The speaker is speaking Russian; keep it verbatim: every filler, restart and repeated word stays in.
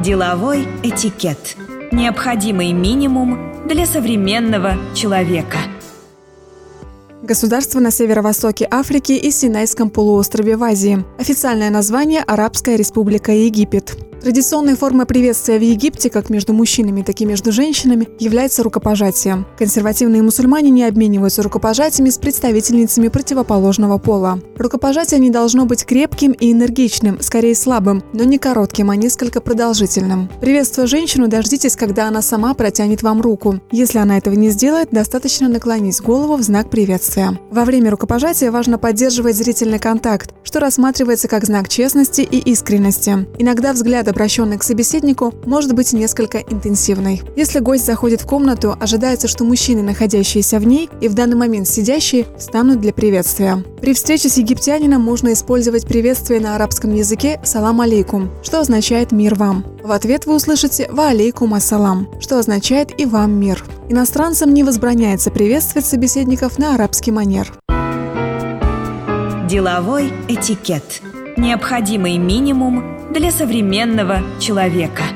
Деловой этикет. Необходимый минимум для современного человека. Государство на северо-востоке Африки и Синайском полуострове в Азии. Официальное название – Арабская Республика Египет. Традиционной формой приветствия в Египте, как между мужчинами, так и между женщинами, является рукопожатие. Консервативные мусульмане не обмениваются рукопожатиями с представительницами противоположного пола. Рукопожатие не должно быть крепким и энергичным, скорее слабым, но не коротким, а несколько продолжительным. Приветствуя женщину, дождитесь, когда она сама протянет вам руку. Если она этого не сделает, достаточно наклонить голову в знак приветствия. Во время рукопожатия важно поддерживать зрительный контакт, что рассматривается как знак честности и искренности. Иногда взгляд, обращенный к собеседнику, может быть несколько интенсивной. Если гость заходит в комнату, ожидается, что мужчины, находящиеся в ней и в данный момент сидящие, встанут для приветствия. При встрече с египтянином можно использовать приветствие на арабском языке «салам алейкум», что означает «мир вам». В ответ вы услышите «ва алейкум ассалам», что означает «и вам мир». Иностранцам не возбраняется приветствовать собеседников на арабский манер. Деловой этикет. Необходимый минимум для современного человека.